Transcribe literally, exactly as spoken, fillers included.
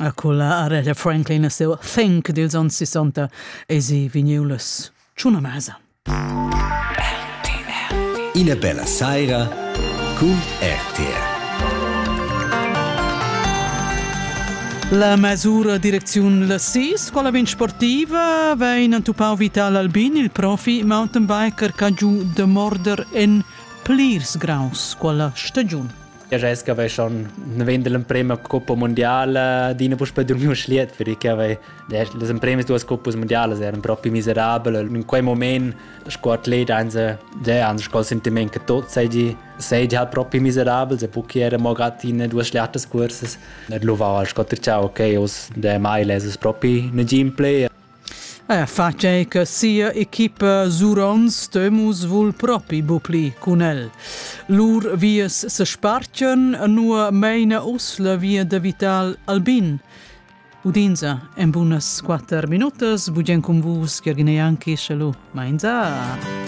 Con la Aretha Franklin seu Think dels ans sessanta e si vignulas tschuna mesa. Ina bella saira con R T R. La misura direzione la sis, quella vin sportiva, vein antupau Vital Albin, il profi mountain biker che giù de morder in plirs graus, quella stagione. Ja, Jessica aveva schon vende la prima Coppa Mondiale di una per dormire un schliet perché aveva le prime due Coppe Mondiali erano proprio miserabili. In quel momento squadlet anze ja anze quel sentiment che tot sei sei già proprio miserabile, se pochi era magari in due schliette corse. Lo va al scotter ciao, ok, os de mai leses proprio ne gameplay. Eh, faccia che sia equipa Zurons temus vul propi bupli con el. Lur vies se sparchen nua meina usla via de Vital Albin. Udinza, en bunas quattro minutas, bugen con vus, che anche xelu, mainza.